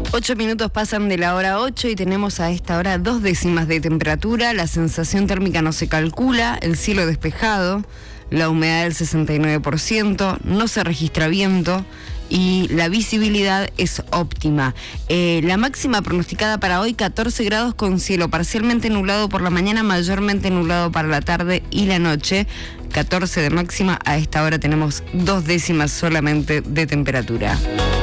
8 minutos pasan de la hora 8 y tenemos a esta hora 2 décimas de temperatura. La sensación térmica no se calcula, el cielo despejado, la humedad del 69%, no se registra viento y la visibilidad es óptima. La máxima pronosticada para hoy, 14 grados con cielo parcialmente nublado por la mañana, mayormente nublado para la tarde y la noche. 14 de máxima, a esta hora tenemos 2 décimas solamente de temperatura.